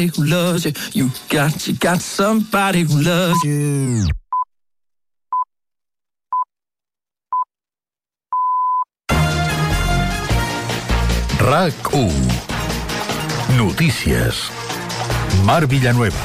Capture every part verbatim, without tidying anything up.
who loves you. You got, you got somebody who loves you. RAC u. Notícies. Mar Villanueva.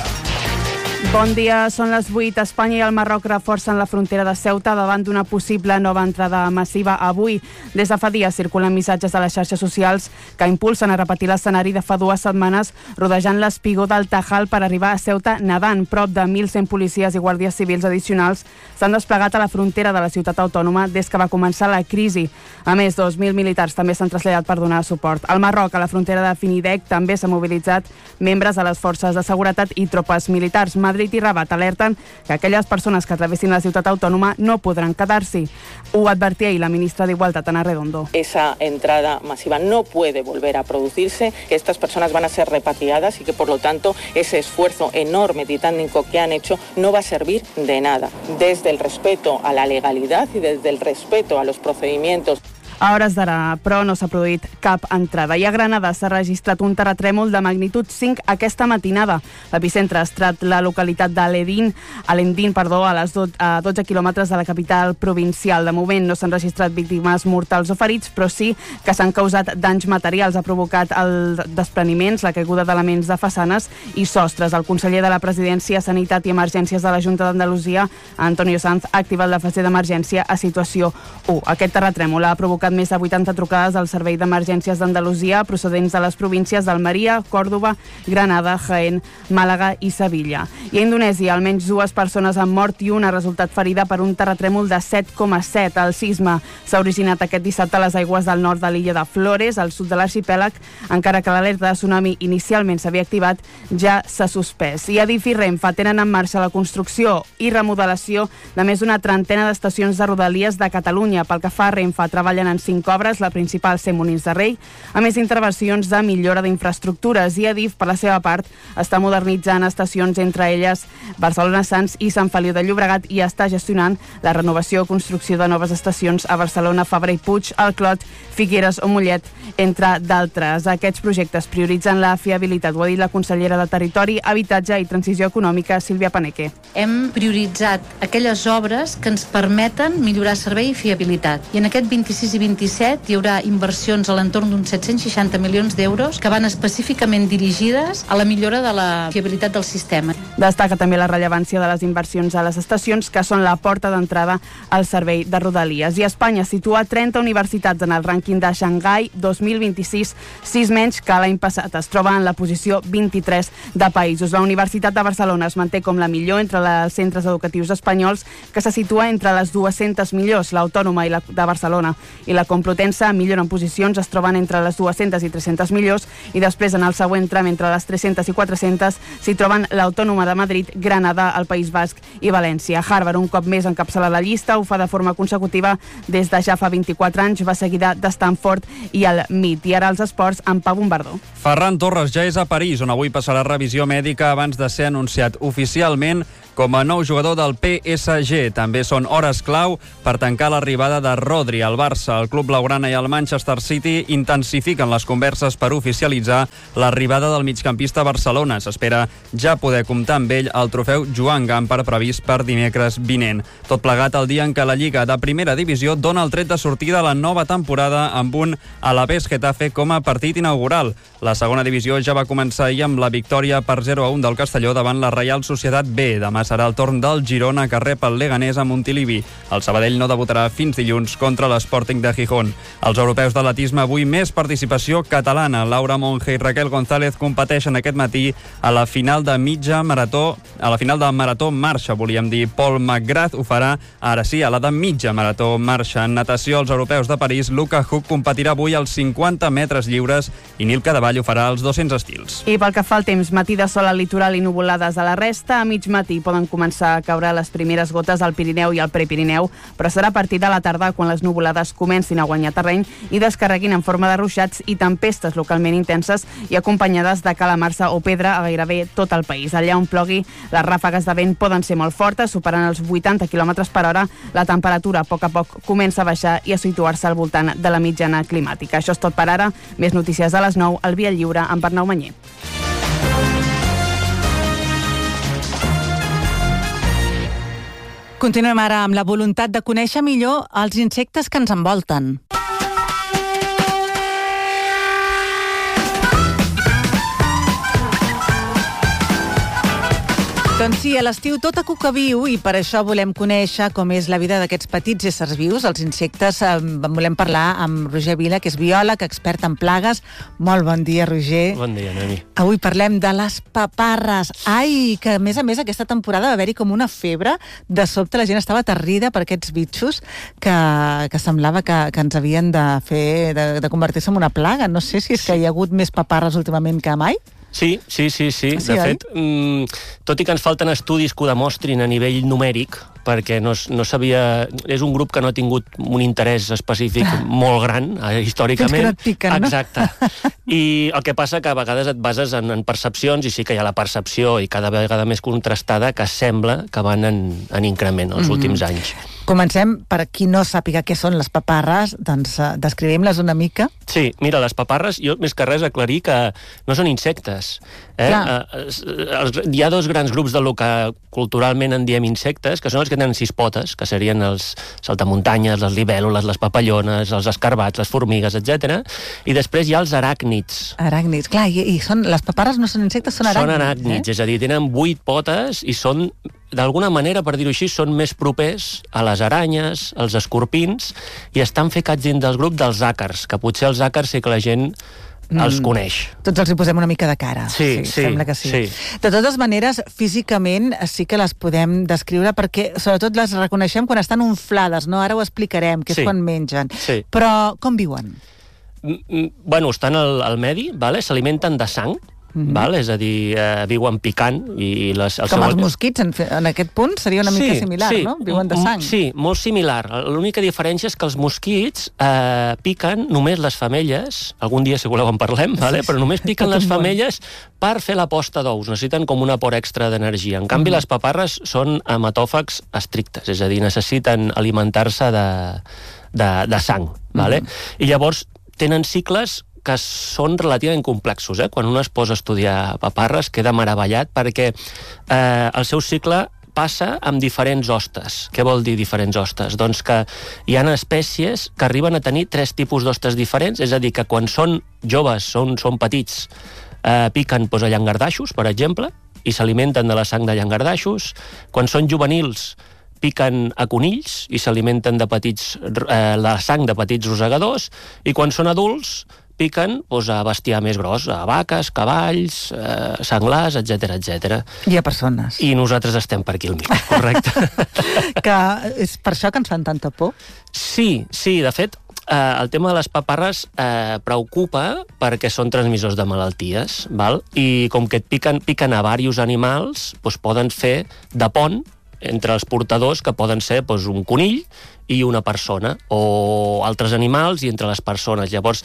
Bon dia, són les vuit. Espanya i el Marroc reforcen la frontera de Ceuta davant d'una possible nova entrada massiva avui. Des de fa dies circulen missatges a les xarxes socials que impulsen a repetir l'escenari de fa dues setmanes rodejant l'espigó del Tajal per arribar a Ceuta nedant. Prop de mil cent policies i guàrdies civils addicionals s'han desplegat a la frontera de la ciutat autònoma des que va començar la crisi. A més, dos mil militars també s'han traslladat per donar suport. Al Marroc, a la frontera de Finidec, també s'han mobilitzat membres de les forces de seguretat i tropes militars. Madrid i Rabat alerten que aquelles persones que travessin la ciutat autònoma no podran quedar-s'hi. Ho advertia ahir la ministra d'Igualtat, Ana Redondo. Esa entrada masiva no puede volver a producirse, que estas personas van a ser repatriadas y que por lo tanto ese esfuerzo enorme titánico que han hecho no va a servir de nada. Desde el respeto a la legalidad y desde el respeto a los procedimientos. A hores d'ara, però, no s'ha produït cap entrada. I a Granada s'ha registrat un terratrèmol de magnitud cinc aquesta matinada. L'epicentre ha estat la localitat d'Alendín, Alendín, perdó, a les dotze quilòmetres de la capital provincial. De moment no s'han registrat víctimes mortals o ferits, però sí que s'han causat danys materials. Ha provocat el despreniments, la caiguda d'elements de façanes i sostres. El conseller de la Presidència, Sanitat i Emergències de la Junta d'Andalusia, Antonio Sanz, ha activat la fase d'emergència a situació u. Aquest terratrèmol ha provocat més de vuitanta trucades al Servei d'Emergències d'Andalusia procedents de les províncies d'Almeria, Còrdova, Granada, Jaén, Màlaga i Sevilla. I a Indonèsia, almenys dues persones han mort i una ha resultat ferida per un terratrèmol de set coma set. El sisme s'ha originat aquest dissabte a les aigües del nord de l'illa de Flores, al sud de l'arxipèlag, encara que l'alerta de tsunami inicialment s'havia activat, ja s'ha suspès. I Adif i Renfe tenen en marxa la construcció i remodelació de més d'una trentena d'estacions de rodalies de Catalunya. Pel que fa a Renfe, treballen en cinc obres, la principal sent Molins de Rei, a més intervencions de millora d'infraestructures. I Adif, per la seva part, està modernitzant estacions, entre elles Barcelona-Sants i Sant Feliu de Llobregat, i està gestionant la renovació o construcció de noves estacions a Barcelona, Fabra i Puig, el Clot, Figueres o Mollet, entre d'altres. Aquests projectes prioritzen la fiabilitat, ho ha dit la consellera de Territori, Habitatge i Transició Econòmica, Sílvia Paneque. Hem prioritzat aquelles obres que ens permeten millorar servei i fiabilitat. I en aquest vint-i-sis i vint-i-set hi haurà inversions a l'entorn d'uns set-cents seixanta milions d'euros que van específicament dirigides a la millora de la fiabilitat del sistema. Destaca també la rellevància de les inversions a les estacions, que són la porta d'entrada al servei de Rodalies. I Espanya situa trenta universitats en el rànquing de Xangai dos mil vint-i-sis, sis menys que l'any passat. Es troba en la posició vint-i-tres de països. La Universitat de Barcelona es manté com la millor entre els centres educatius espanyols, que se situa entre les dues-centes millors. L'Autònoma i la de Barcelona i la Complutense milloren posicions, es troben entre les dues-centes i tres-centes millors, i després en el següent tram entre les tres-centes i quatre-centes s'hi troben l'Autònoma de Madrid, Granada, el País Basc i València. Harvard un cop més encapçala la llista, ho fa de forma consecutiva des de ja fa vint-i-quatre anys, va seguida de Stanford i el M I T. I ara els esports amb Pau Bombardó. Ferran Torres ja és a París, on avui passarà revisió mèdica abans de ser anunciat oficialment com a nou jugador del P S G. També són hores clau per tancar l'arribada de Rodri al Barça. El club blaugrana i el Manchester City intensifiquen les converses per oficialitzar l'arribada del migcampista a Barcelona. S'espera ja poder comptar amb ell al trofeu Joan Gamper previst per dimecres vinent. Tot plegat el dia en què la Lliga de Primera Divisió dona el tret de sortida a la nova temporada amb un Alavés Getafe com a partit inaugural. La segona divisió ja va començar ahir amb la victòria per zero a un del Castelló davant la Reial Societat B. Demà serà el torn del Girona, que rep el Leganés a Montilivi. El Sabadell no debutarà fins dilluns contra l'Sporting de Gijón. Els europeus d'atletisme avui més participació catalana. Laura Monge i Raquel González competeixen aquest matí a la final de mitja marató, a la final de marató marxa, volíem dir. Paul McGrath ho farà ara sí a la de mitja marató marxa. En natació, els europeus de París, Luca Huck competirà avui als cinquanta metres lliures i Nil Cadevall ho farà als dos-cents estils. I pel que fa al temps, matí de sol al litoral i nuvolades a la resta. A mig matí poden començar a caure les primeres gotes al Pirineu i al Prepirineu, però serà a partir de la tarda quan les nuvolades comencin a guanyar terreny i descarreguin en forma de ruixats i tempestes localment intenses i acompanyades de calamarsa o pedra a gairebé tot el país. Allà on plogui, les ràfegues de vent poden ser molt fortes, superant els vuitanta quilòmetres per hora. La temperatura a poc a poc comença a baixar i a situar-se al voltant de la mitjana climàtica. Això és tot per ara. Més notícies a les nou al Via Lliure amb Arnau Manyer. Continuem ara amb la voluntat de conèixer millor els insectes que ens envolten. Doncs sí, a l'estiu tot a cuca viu i per això volem conèixer com és la vida d'aquests petits éssers vius, els insectes. En volem parlar amb Roger Vila, que és biòleg, expert en plagues. Molt bon dia, Roger. Bon dia, Noemi. Avui parlem de les paparres. Ai, que a més a més aquesta temporada va haver-hi com una febre. De sobte la gent estava aterrida per aquests bitxos que, que semblava que, que ens havien de fer, de, de convertir-se en una plaga. No sé si és que hi ha hagut més paparres últimament que mai. Sí, sí, sí, sí. sí de fet, mm, tot i que ens falten estudis que ho demostrin a nivell numèric, perquè no, no sabia... És un grup que no ha tingut un interès específic molt gran, eh, històricament. Fins que no et piquen, no? Exacte. I el que passa que a vegades et bases en, en percepcions, i sí que hi ha la percepció, i cada vegada més contrastada, que sembla que van en, en increment els mm-hmm. últims anys. Comencem, per qui no sàpiga què són les paparres, doncs uh, descrivim-les una mica. Sí, mira, les paparres, jo més que res aclarir que no són insectes. Eh? Uh, hi ha dos grans grups del que culturalment en diem insectes, que són els que tenen sis potes, que serien els saltamuntanyes, les libèl·lules, les papallones, els escarbats, les formigues, etcètera. I després hi ha els aràcnids. Aràcnids, clar, i, i són, les paparres no són insectes, són aràcnids. Són aràcnids, eh? És a dir, tenen vuit potes i són, d'alguna manera, per dir-ho així, són més propers a les aranyes, als escorpins, i estan ficats dins del grup dels àcars, que potser els àcars sí que la gent els coneix. Mm, tots els hi posem una mica de cara. Sí, sí, sembla que sí. sí. De totes maneres, físicament sí que les podem descriure perquè sobretot les reconeixem quan estan unflades, no? Ara ho explicarem, que és sí. quan mengen. Sí. Però com viuen? Mm, bueno, estan al, al medi, vale? S'alimenten de sang, Mm-hmm. Val? És a dir, eh, viuen picant. I les, el Com seu... els mosquits, en, en aquest punt, seria una mica sí, similar, sí. no? Viuen de sang. Sí, molt similar. L'única diferència és que els mosquits eh, piquen només les femelles, algun dia si voleu en parlem, vale? Però només piquen les femelles per fer la posta d'ous. Necessiten com un aport extra d'energia. En canvi, mm-hmm. les paparres són hematòfags estrictes, és a dir, necessiten alimentar-se de, de, de sang. Vale? Mm-hmm. I llavors tenen cicles que són relativament complexos. Eh? Quan un es posa a estudiar paparres queda meravellat perquè eh, el seu cicle passa amb diferents hostes. Què vol dir diferents hostes? Doncs que hi ha espècies que arriben a tenir tres tipus d'hostes diferents, és a dir, que quan són joves, són, són petits, eh, piquen doncs, a llangardaixos, per exemple, i s'alimenten de la sang de llangardaixos. Quan són juvenils, piquen a conills i s'alimenten de petits, eh, la sang de petits rosegadors, i quan són adults, piquen doncs, a bestiar més gros, a vaques, cavalls, eh, senglars, etcètera, etcètera. I a persones. I nosaltres estem per aquí al mig, correcte. Que és per això que ens fan tanta por? Sí, sí, de fet, eh, el tema de les paparres eh, preocupa perquè són transmissors de malalties, val? I com que et piquen, piquen a diversos animals, doncs poden fer de pont entre els portadors, que poden ser doncs, un conill i una persona, o altres animals i entre les persones. Llavors,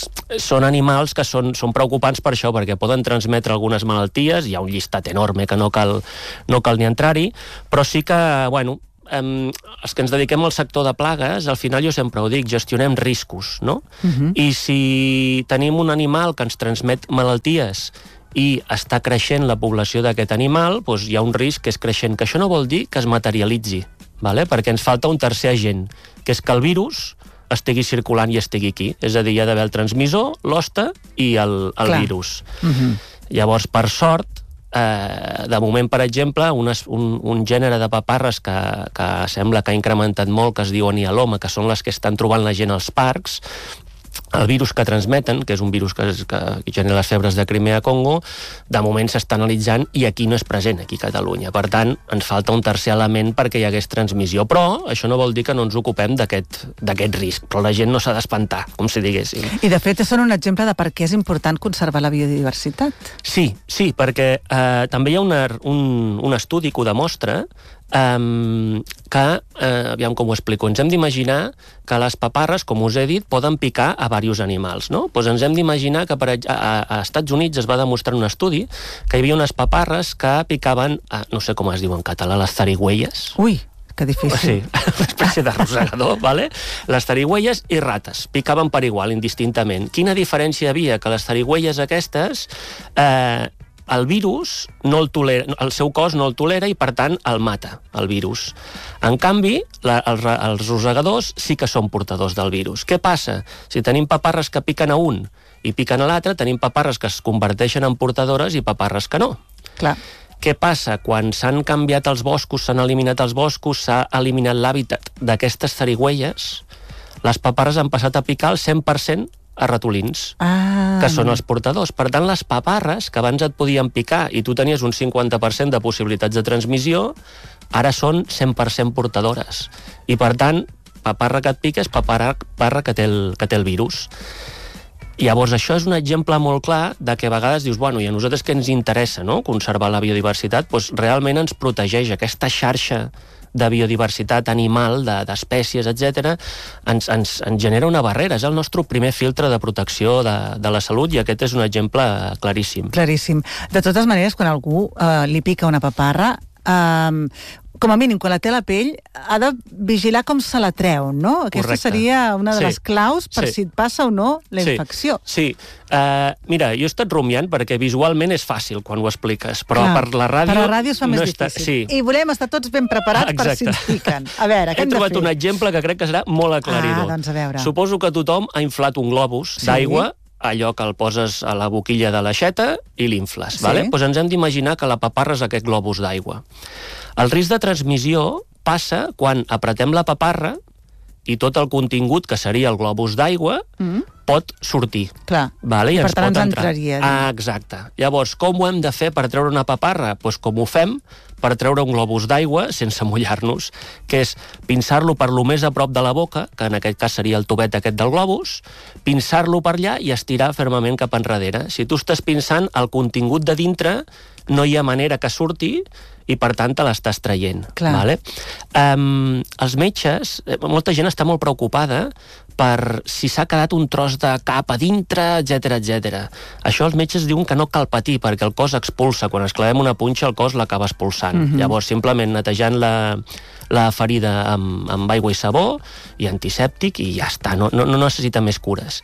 són animals que són, són preocupants per això, perquè poden transmetre algunes malalties, hi ha un llistat enorme que no cal, no cal ni entrar-hi, però sí que, bueno, eh, els que ens dediquem al sector de plagues, al final jo sempre ho dic, gestionem riscos, no? Uh-huh. I si tenim un animal que ens transmet malalties i està creixent la població d'aquest animal, doncs hi ha un risc que és creixent, que això no vol dir que es materialitzi, vale? Perquè ens falta un tercer agent, que és que el virus estigui circulant i estigui aquí. És a dir, hi ha d'haver el transmissor, l'hoste i el, el virus. Uh-huh. Llavors, per sort, eh, de moment, per exemple, un, un, un gènere de paparres que, que sembla que ha incrementat molt, que es diu anialoma, que són les que estan trobant la gent als parcs, el virus que transmeten, que és un virus que, que, que genera les febres de Crimea-Congo, de moment s'està analitzant i aquí no és present, aquí a Catalunya. Per tant, ens falta un tercer element perquè hi hagués transmissió. Però això no vol dir que no ens ocupem d'aquest d'aquest risc. Però la gent no s'ha d'espantar, com si diguéssim. I de fet són un exemple de per què és important conservar la biodiversitat. Sí, sí, perquè eh, també hi ha una, un, un estudi que ho demostra, Um, que, uh, aviam com ho explico, ens hem d'imaginar que les paparres, com us he dit, poden picar a diversos animals, no? Doncs ens hem d'imaginar que per, a, a Estats Units es va demostrar un estudi que hi havia unes paparres que picaven, a, no sé com es diu en català, les zarigüelles. Ui, que difícil. Sí, una espècie de rosegador, vale? Les zarigüelles i rates picaven per igual, indistintament. Quina diferència hi havia? Que les zarigüelles aquestes eh, el virus, no el, tolera, el seu cos no el tolera i, per tant, el mata, el virus. En canvi, la, els, els rosegadors sí que són portadors del virus. Què passa? Si tenim paparres que piquen a un i piquen a l'altre, tenim paparres que es converteixen en portadores i paparres que no. Clar. Què passa? Quan s'han canviat els boscos, s'han eliminat els boscos, s'ha eliminat l'hàbitat d'aquestes zarigüelles, les paparres han passat a picar el cent per cent a ratolins, ah. que són els portadors. Per tant, les paparres, que abans et podien picar i tu tenies un cinquanta per cent de possibilitats de transmissió, ara són cent per cent portadores. I, per tant, paparra que et pica és paparra que té el, que té el virus. Llavors, això és un exemple molt clar de que a vegades dius, bueno, i a nosaltres que ens interessa, no?, conservar la biodiversitat, doncs realment ens protegeix aquesta xarxa de biodiversitat animal, d'espècies, etcètera, ens, ens, ens genera una barrera. És el nostre primer filtre de protecció de, de la salut i aquest és un exemple claríssim. Claríssim. De totes maneres, quan algú eh, li pica una paparra, eh, com a mínim, quan la té a la pell, ha de vigilar com se la treu, no? Aquesta Correcte. Seria una de Sí. les claus per Sí. si et passa o no la Sí. infecció. Sí. Uh, mira, jo he estat rumiant perquè visualment és fàcil quan ho expliques, però Clar, per la ràdio... Per la ràdio es fa més no està... difícil. Sí. I volem estar tots ben preparats per si ens piquen. A veure, què He hem de trobat fer? un exemple que crec que serà molt aclaridor. Ah, doncs a veure. Suposo que tothom ha inflat un globus Sí. d'aigua, allò que el poses a la boquilla de l'aixeta i l'infles. Sí. Vale? Pues ens hem d'imaginar que la paparra és aquest globus d'aigua. El risc de transmissió passa quan apretem la paparra i tot el contingut, que seria el globus d'aigua, Mm. pot sortir. Clar. Vale? I Per ens tant, pot ens entrar. entraria. Ah, exacte. Llavors, com ho hem de fer per treure una paparra? Pues com ho fem per treure un globus d'aigua sense mullar-nos, que és pinçar-lo per lo més a prop de la boca, que en aquest cas seria el tubet aquest del globus, pinçar-lo per allà i estirar fermament cap enrere. Si tu estàs pinçant, el contingut de dintre no hi ha manera que surti i, per tant, te l'estàs traient. Clar. Vale? Um, els metges, molta gent està molt preocupada per si s'ha quedat un tros de cap a dintre, etcètera, etcètera. Això els metges diuen que no cal patir perquè el cos expulsa. Quan ens clavem una punxa, el cos l'acaba expulsant. Mm-hmm. Llavors, simplement netejant la, la ferida amb, amb aigua i sabó i antisèptic i ja està, no, no, no necessita més cures.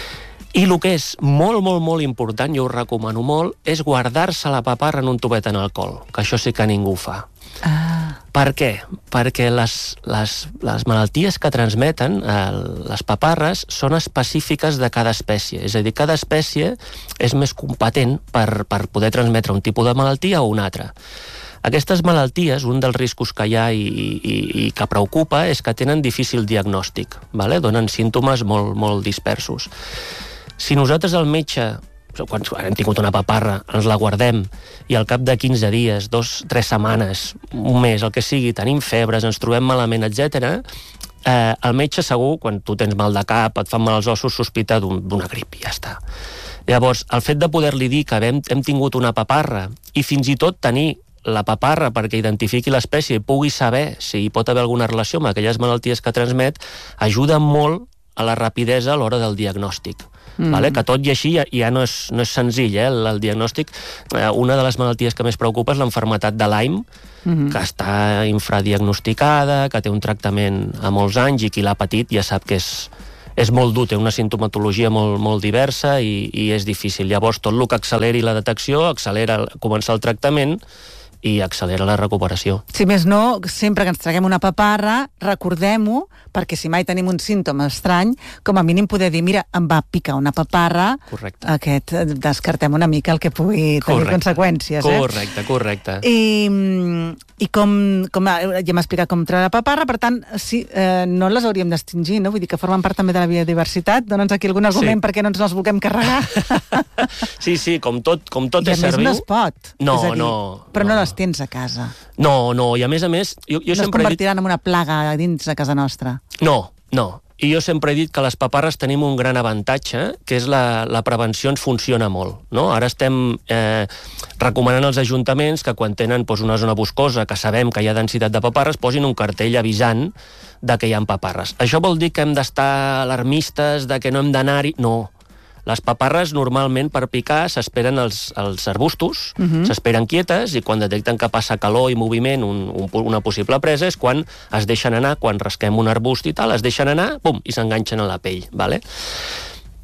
I el que és molt, molt, molt important, jo ho recomano molt, és guardar-se la paparra en un tubet en alcohol, que això sí que ningú fa. Ah. Per què? Perquè les, les, les malalties que transmeten eh, les paparres són específiques de cada espècie. És a dir, cada espècie és més competent per, per poder transmetre un tipus de malaltia o una altra. Aquestes malalties, un dels riscos que hi ha i, i, i que preocupa és que tenen difícil diagnòstic, vale? Donen símptomes molt, molt dispersos. Si nosaltres el metge, quan hem tingut una paparra, ens la guardem i al cap de quinze dies, dos, tres setmanes, un mes, el que sigui, tenim febres, ens trobem malament, etcètera, eh, el metge segur, quan tu tens mal de cap, et fan mal els ossos, sospita d'una grip i ja està. Llavors, el fet de poder-li dir que hem, hem tingut una paparra i fins i tot tenir la paparra perquè identifiqui l'espècie i pugui saber si hi pot haver alguna relació amb aquelles malalties que transmet, ajuda molt a la rapidesa a l'hora del diagnòstic. Mm. Vale? Que tot i així ja, ja no, és, no és senzill, eh? el, el diagnòstic. Eh, una de les malalties que més preocupa és l'enfermetat de Lyme, mm-hmm. que està infradiagnosticada, que té un tractament a molts anys i qui l'ha patit ja sap que és, és molt dur, té una sintomatologia molt, molt diversa i, i és difícil. Llavors, tot el que acceleri la detecció, accelera començar el tractament i accelera la recuperació. Si més no, sempre que ens traguem una paparra, recordem-ho, perquè si mai tenim un símptoma estrany, com a mínim poder dir, mira, em va picar una paparra, correcte. Aquest, descartem una mica el que pugui tenir correcte. Conseqüències. Eh? Correcte, correcte. I, i com, com ja m'ha explicat com treure la paparra, per tant, sí, eh, no les hauríem d'extingir, no? Vull dir que formen part també de la biodiversitat. Dóna'ns aquí algun argument sí. perquè no ens les vulguem carregar. Sí, sí, com tot, com tot és serviu. I a més no es pot. No, és a dir, no. Però no, no les tens a casa. No, no, i a més a més... Jo, jo no sempre es convertiran dit... en una plaga dins de casa nostra. No, no. I jo sempre he dit que les paparres tenim un gran avantatge, que és la, la prevenció ens funciona molt. No? Ara estem eh, recomanant als ajuntaments que quan tenen doncs, una zona boscosa, que sabem que hi ha densitat de paparres, posin un cartell avisant de que hi ha paparres. Això vol dir que hem d'estar alarmistes, de que no hem d'anar-hi... No. Les paparres normalment per picar s'esperen als, als arbustos, uh-huh. s'esperen quietes i quan detecten que passa calor i moviment, un, un, una possible presa, és quan es deixen anar, quan rasquem un arbust i tal, es deixen anar, pum, i s'enganxen a la pell. Vale?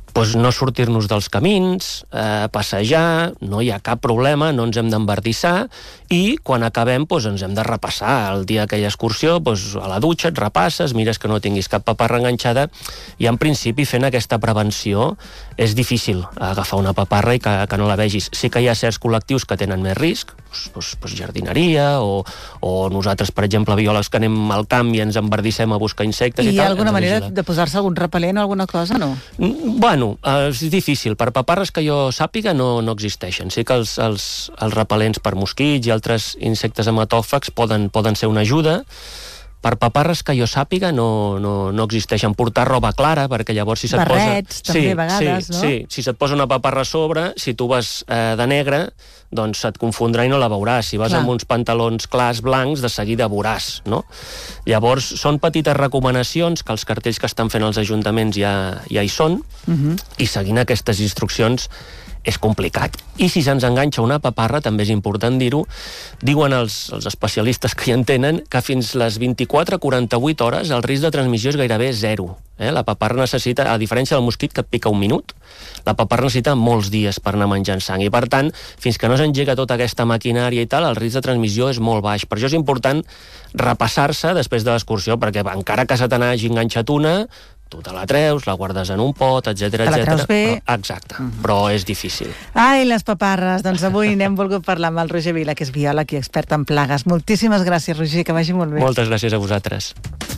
pues no sortir-nos dels camins, eh, passejar, no hi ha cap problema, no ens hem d'embardissar, i quan acabem pues, ens hem de repassar. El dia que hi ha excursió, pues, a la dutxa et repasses, mires que no tinguis cap paparra enganxada, i en principi fent aquesta prevenció és difícil agafar una paparra i que, que no la vegis. Sí que hi ha certs col·lectius que tenen més risc, pues, pues, pues jardineria, o, o nosaltres, per exemple, biòlegs que anem al camp i ens embardissem a buscar insectes i, I tal. hi ha alguna manera vigila. de posar-se algun repel·lent o alguna cosa, no? Bueno, és difícil. Per paparres que jo sàpiga no, no existeixen. Sí que els, els, els repel·lents per mosquits i altres insectes hematòfags poden, poden ser una ajuda. Per paparres que jo sàpiga no, no, no existeixen. Portar roba clara, perquè llavors si se't Barrets, posa... també, sí, a vegades, sí, no? Sí, si se't posa una paparra a sobre, si tu vas eh, de negre, doncs se't confondrà i no la veuràs. Si vas Clar. amb uns pantalons clars blancs, de seguida veuràs, no? Llavors, són petites recomanacions que els cartells que estan fent els ajuntaments ja, ja hi són, Uh-huh. i seguint aquestes instruccions és complicat. I si se'ns enganxa una paparra, també és important dir-ho, diuen els, els especialistes que hi entenen que fins les vint-i-quatre a quaranta-vuit hores el risc de transmissió és gairebé zero. Eh? La paparra necessita, a diferència del mosquit que et pica un minut, la paparra necessita molts dies per anar menjant sang, i per tant, fins que no s'engega tota aquesta maquinària i tal, el risc de transmissió és molt baix. Per això és important repassar-se després de l'excursió, perquè encara que se te n'hagi enganxat una, tu te la treus, la guardes en un pot, etcètera, Te la etcètera. treus bé. Però, exacte, mm. però és difícil. Ai, les paparres. Doncs avui n'hem volgut parlar amb el Roger Vila, que és biòleg i expert en plagues. Moltíssimes gràcies, Roger, que vagi molt bé. Moltes gràcies a vosaltres.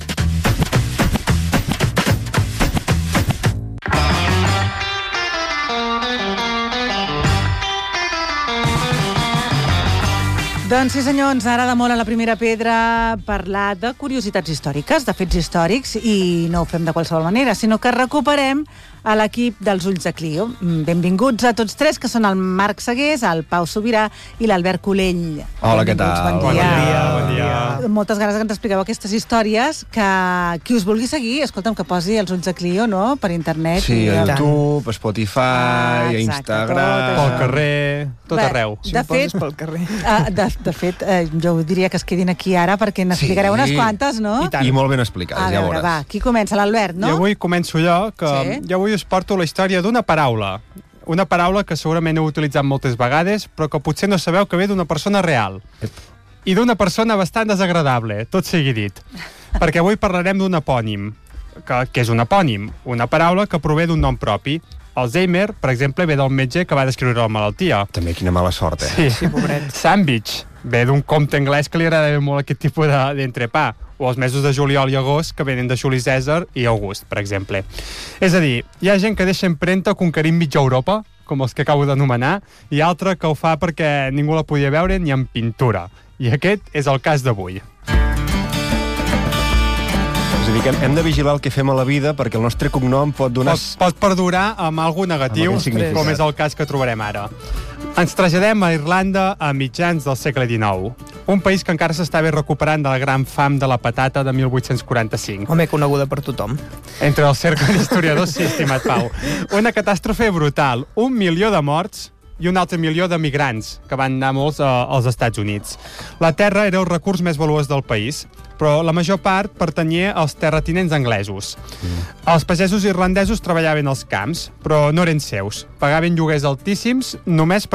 Doncs sí, senyor, ens agrada molt a la primera pedra parlar de curiositats històriques, de fets històrics, i no ho fem de qualsevol manera, sinó que recuperem a l'equip dels Ulls de Clio. Benvinguts a tots tres, que són el Marc Segués, el Pau Sobirà i l'Albert Colell. Hola, què tal? Bon dia. Bon dia, bon dia. Moltes gràcies que ens expliqueu aquestes històries, que qui us vulgui seguir, escolta'm, que posi els Ulls de Clio, no?, per internet. Sí, i... a YouTube, a Spotify, Ah, a exacte, Instagram... tot Pel carrer, tot Bé, arreu. de fet, pel carrer. uh, de, de fet uh, jo diria que es quedin aquí ara perquè n'explicareu Sí. unes quantes, no? I tant. I molt ben explicades, A ja veure, veuràs. va, qui comença? L'Albert, no? I avui començo jo, que Sí. jo avui us porto la història d'una paraula. Una paraula que segurament heu utilitzat moltes vegades, però que potser no sabeu que ve d'una persona real. I d'una persona bastant desagradable, tot sigui dit. Perquè avui parlarem d'un epònim. Que, que és un epònim? Una paraula que prové d'un nom propi. Alzheimer, per exemple, ve del metge que va descriure la malaltia. També quina mala sort, eh? Sí, sí, pobret. Sandwich ve d'un comte anglès que li agrada molt aquest tipus de- d'entrepà, o els mesos de juliol i agost que venen de Juli Cèsar i August, per exemple. És a dir, hi ha gent que deixa empremta conquerint mitja Europa, com els que acabo d'anomenar, i altra que ho fa perquè ningú la podia veure ni en pintura. I aquest és el cas d'avui. És a dir, que hem de vigilar el que fem a la vida perquè el nostre cognom pot donar... Pot, pot perdurar amb algú negatiu, Amb aquell significat. com és el cas que trobarem ara. Ens traslladem a Irlanda a mitjans del segle dinou, un país que encara s'estava recuperant de la gran fam de la patata de mil vuit-cents quaranta-cinc. Home, coneguda per tothom. Entre el cercle d'historiadors, sí, estimat Pau. Una catàstrofe brutal, un milió de morts i un altre milió de migrants, que van anar molts uh, als Estats Units. La terra era el recurs més valuós del país, però la major part pertanyia als terratinents anglesos. Mm. Els pagesos irlandesos treballaven als camps, però no eren seus. Pagaven lloguers altíssims només per